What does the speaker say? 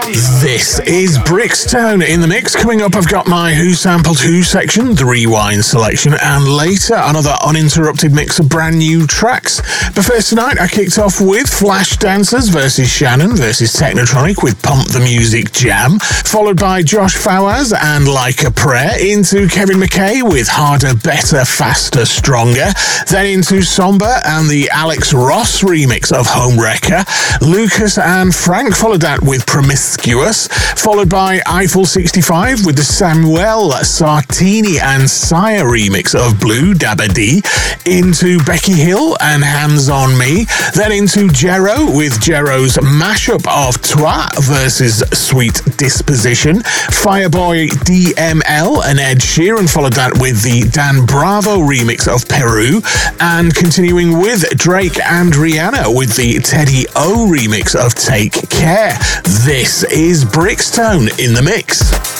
This is Brixton in the mix. Coming up, I've got my Who Sampled Who section, the rewind selection, and later another uninterrupted mix of brand new tracks. But first tonight, I kicked off with Flash Dancers versus Shannon versus Technotronic with Pump the Music Jam, followed by Josh Fawaz and Like a Prayer, into Kevin McKay with Harder, Better, Faster, Stronger, then into Somber and the Alex Ross remix of Homewrecker. Lucas and Frank followed that with Promiscuous, followed by Eiffel 65 with the Samuel Sartini and Sire remix of Blue Dabba Dee, into Becky Hill and Hands on Me, then into Jero with Jero's mashup of Toi versus Sweet Disposition, Fireboy DML and Ed Sheeran followed that with the Dan Bravo remix of Peru, and continuing with Drake and Rihanna with the Teddy O remix of Take Care. This is Brixton in the mix.